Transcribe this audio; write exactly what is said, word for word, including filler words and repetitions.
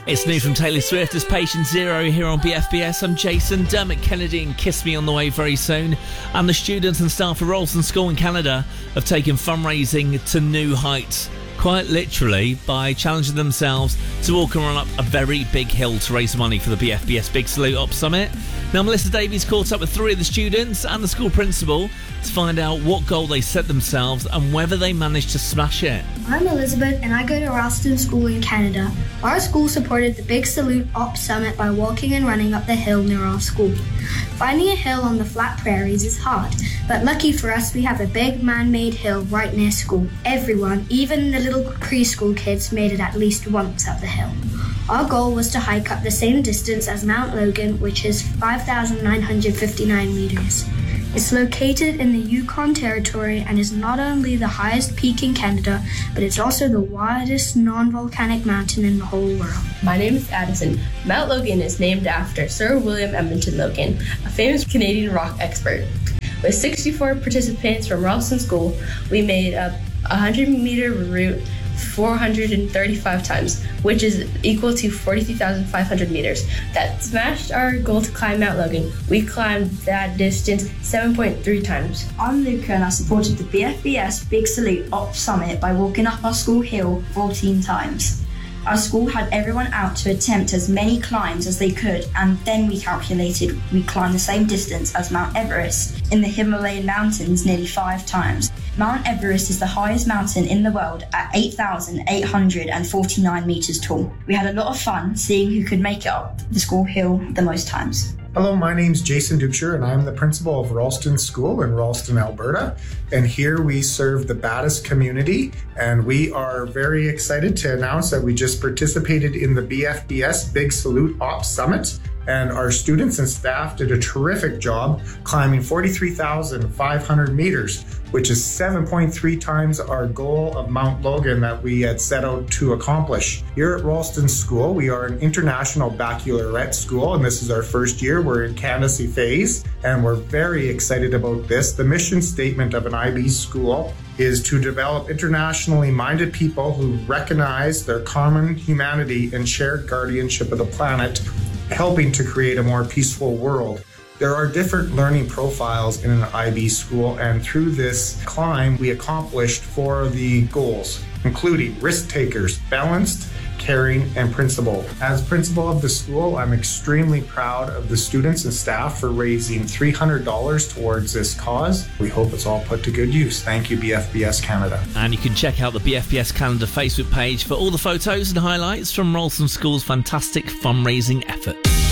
It's new from Taylor Swift as Patient Zero here on B F B S. I'm Jason. Dermot Kennedy and Kiss Me on the way very soon. And the students and staff of Ralston School in Canada have taken fundraising to new heights, quite literally, by challenging themselves to walk and run up a very big hill to raise money for the B F B S Big Salute Op Summit. Now, Melissa Davies caught up with three of the students and the school principal to find out what goal they set themselves and whether they managed to smash it. I'm Elizabeth and I go to Ralston School in Canada. Our school supported the Big Salute Op Summit by walking and running up the hill near our school. Finding a hill on the flat prairies is hard, but lucky for us we have a big man-made hill right near school. Everyone, even the little preschool kids, made it at least once up the hill. Our goal was to hike up the same distance as Mount Logan, which is five thousand nine hundred fifty-nine meters. It's located in the Yukon Territory and is not only the highest peak in Canada, but it's also the widest non-volcanic mountain in the whole world. My name is Addison. Mount Logan is named after Sir William Edmonton Logan, a famous Canadian rock expert. With sixty-four participants from Ralston School, we made a one hundred meter route four hundred thirty-five times, which is equal to forty-three thousand five hundred meters. That smashed our goal to climb Mount Logan. We climbed that distance seven point three times. I'm Luca and I supported the B F B S Big Salute Op Summit by walking up our school hill fourteen times. Our school had everyone out to attempt as many climbs as they could, and then we calculated we climbed the same distance as Mount Everest in the Himalayan mountains nearly five times. Mount Everest is the highest mountain in the world at eight thousand eight hundred forty-nine meters tall. We had a lot of fun seeing who could make it up the school hill the most times. Hello, my name's Jason Dubscher and I'm the principal of Ralston School in Ralston, Alberta. And here we serve the Battis community, and we are very excited to announce that we just participated in the B F B S Big Salute Op Summit. And our students and staff did a terrific job climbing forty-three thousand five hundred meters, which is seven point three times our goal of Mount Logan that we had set out to accomplish. Here at Ralston School, we are an international baccalaureate school, and this is our first year. We're in candidacy phase, and we're very excited about this. The mission statement of an I B school is to develop internationally minded people who recognize their common humanity and shared guardianship of the planet, helping to create a more peaceful world. There are different learning profiles in an I B school, and through this climb, we accomplished four of the goals, including risk takers, balanced, caring, and principled. As principal of the school, I'm extremely proud of the students and staff for raising three hundred dollars towards this cause. We hope it's all put to good use. Thank you, B F B S Canada. And you can check out the B F B S Canada Facebook page for all the photos and highlights from Ralston School's fantastic fundraising effort.